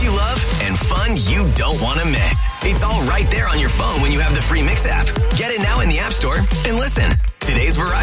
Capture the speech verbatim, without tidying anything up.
you love and fun you don't want to miss. It's all right there on your phone when you have the free Mix app. Get it now in the App Store and listen. Today's Variety.